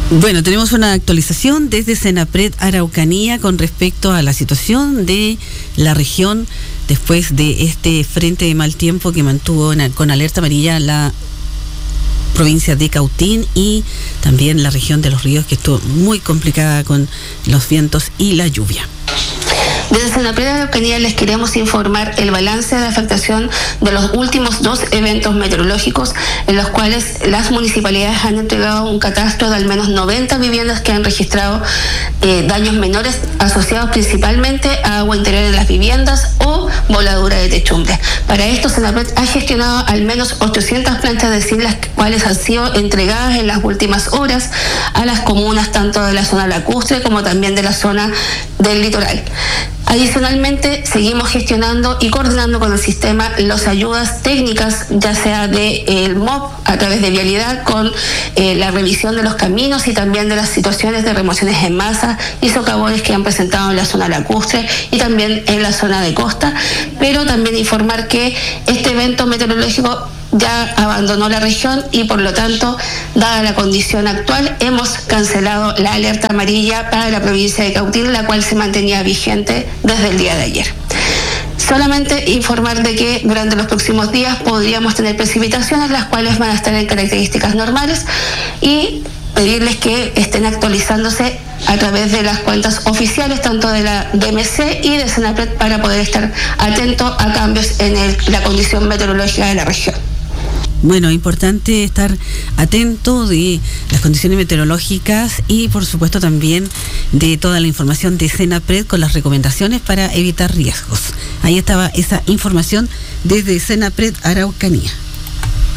Bueno, tenemos una actualización desde Senapred Araucanía con respecto a la situación de la región después de este frente de mal tiempo que mantuvo con alerta amarilla la provincia de Cautín y también la región de Los Ríos, que estuvo muy complicada con los vientos y la lluvia. Desde Senapred Araucanía les queremos informar el balance de afectación de los últimos 2 eventos meteorológicos en los cuales las municipalidades han entregado un catastro de al menos 90 viviendas que han registrado daños menores asociados principalmente a agua interior en las viviendas o voladura de techumbre. Para esto, Senapred ha gestionado al menos 800 planchas de zinc, las cuales han sido entregadas en las últimas horas a las comunas tanto de la zona lacustre como también de la zona del litoral. Adicionalmente, seguimos gestionando y coordinando con el sistema las ayudas técnicas, ya sea del MOP a través de vialidad, con la revisión de los caminos y también de las situaciones de remociones en masa y socavones que han presentado en la zona lacustre y también en la zona de costa, pero también informar que este evento meteorológico ya abandonó la región y por lo tanto, dada la condición actual, hemos cancelado la alerta amarilla para la provincia de Cautín, la cual se mantenía vigente desde el día de ayer. Solamente informar de que durante los próximos días podríamos tener precipitaciones, las cuales van a estar en características normales, y pedirles que estén actualizándose a través de las cuentas oficiales tanto de la DMC y de Senapred para poder estar atentos a cambios en la condición meteorológica de la región. Bueno, importante estar atento de las condiciones meteorológicas y por supuesto también de toda la información de Senapred con las recomendaciones para evitar riesgos. Ahí estaba esa información desde Senapred Araucanía.